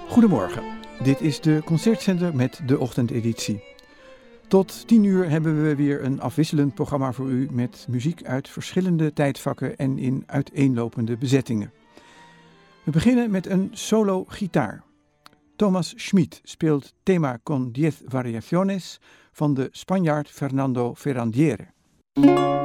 Goedemorgen, dit is de Concertzender met de ochtendeditie. Tot 10 uur hebben we weer een afwisselend programma voor u met muziek uit verschillende tijdvakken en in uiteenlopende bezettingen. We beginnen met een solo gitaar. Thomas Schmid speelt Tema con 10 variaciones van de Spanjaard Fernando Ferrandiere.